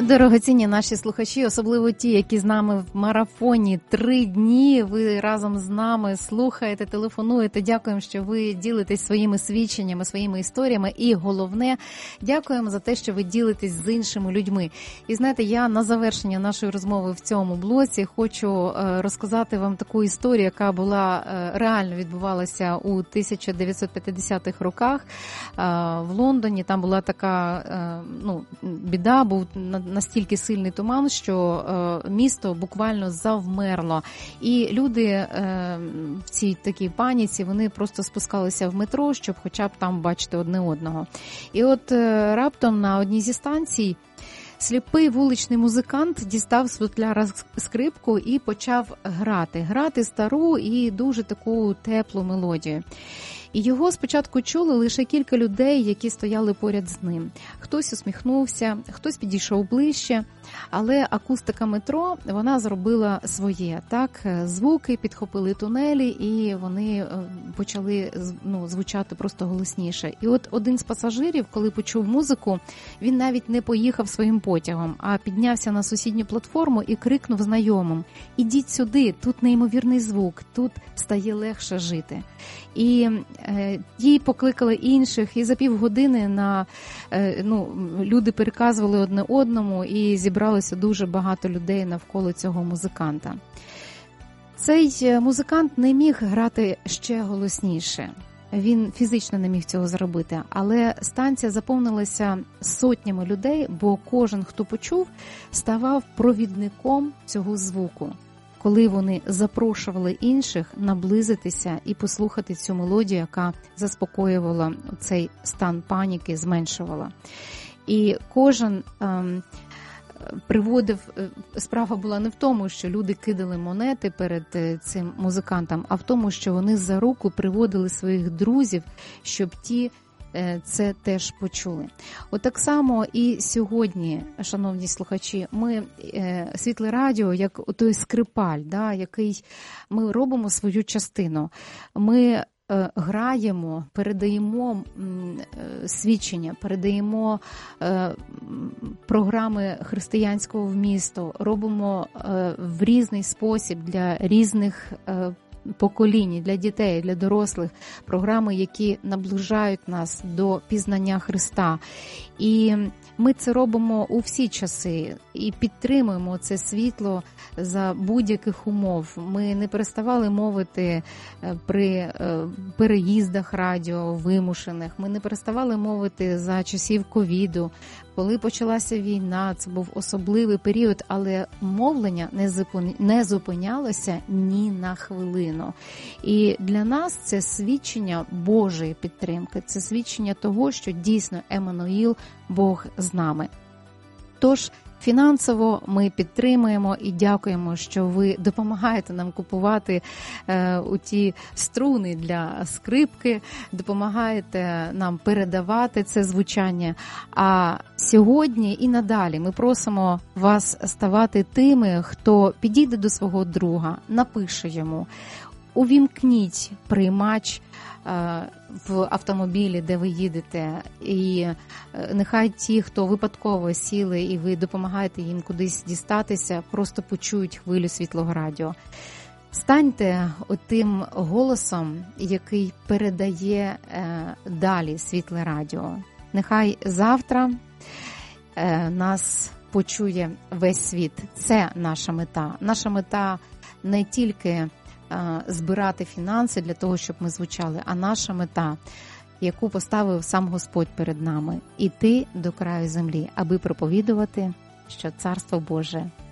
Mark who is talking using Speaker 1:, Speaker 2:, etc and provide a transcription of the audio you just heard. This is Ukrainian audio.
Speaker 1: Дорогоцінні наші слухачі, особливо ті, які з нами в марафоні 3 дні, ви разом з нами слухаєте, телефонуєте. Дякуємо, що ви ділитесь своїми свідченнями, своїми історіями. І головне, дякуємо за те, що ви ділитесь з іншими людьми. І знаєте, я на завершення нашої розмови в цьому блоці хочу розказати вам таку історію, яка була реально відбувалася у 1950-х роках в Лондоні. Там була така біда, був настільки сильний туман, що місто буквально завмерло. І люди в цій такій паніці, вони просто спускалися в метро, щоб хоча б там бачити одне одного. І от раптом на одній зі станцій сліпий вуличний музикант дістав з футляра скрипку і почав грати стару і дуже таку теплу мелодію. І його спочатку чули лише кілька людей, які стояли поряд з ним. Хтось усміхнувся, хтось підійшов ближче, але акустика метро, вона зробила своє. Так, звуки підхопили тунелі, і вони почали звучати просто голосніше. І от один з пасажирів, коли почув музику, він навіть не поїхав своїм потягом, а піднявся на сусідню платформу і крикнув знайомим: «Ідіть сюди, тут неймовірний звук, тут стає легше жити». І ті покликали інших, і за півгодини люди переказували одне одному, і зібралося дуже багато людей навколо цього музиканта. Цей музикант не міг грати ще голосніше. Він фізично не міг цього зробити, але станція заповнилася сотнями людей, бо кожен, хто почув, ставав провідником цього звуку, коли вони запрошували інших наблизитися і послухати цю мелодію, яка заспокоювала цей стан паніки, зменшувала. І кожен приводив, справа була не в тому, що люди кидали монети перед цим музикантом, а в тому, що вони за руку приводили своїх друзів, щоб ті це теж почули. От так само і сьогодні, шановні слухачі, ми Світле Радіо, як той скрипаль, який ми робимо свою частину. Ми граємо, передаємо свідчення, передаємо програми християнського вмісту, робимо в різний спосіб для різних поколінь, для дітей, для дорослих, програми, які наближають нас до пізнання Христа. І ми це робимо у всі часи і підтримуємо це світло за будь-яких умов. Ми не переставали мовити при переїздах радіо вимушених, ми не переставали мовити за часів ковіду. Коли почалася війна, це був особливий період, але мовлення не зупинялося ні на хвилину. І для нас це свідчення Божої підтримки, це свідчення того, що дійсно Еммануїл, Бог з нами. Тож, фінансово ми підтримуємо і дякуємо, що ви допомагаєте нам купувати у ті струни для скрипки, допомагаєте нам передавати це звучання. А сьогодні і надалі ми просимо вас ставати тими, хто підійде до свого друга, напише йому, увімкніть приймач в автомобілі, де ви їдете, і нехай ті, хто випадково сіли і ви допомагаєте їм кудись дістатися, просто почують хвилю Світлого Радіо. Станьте отим голосом, який передає далі Світле Радіо. Нехай завтра нас почує весь світ. Це наша мета. Наша мета не тільки збирати фінанси для того, щоб ми звучали, а наша мета, яку поставив сам Господь перед нами – іти до краю землі, аби проповідувати, що Царство Боже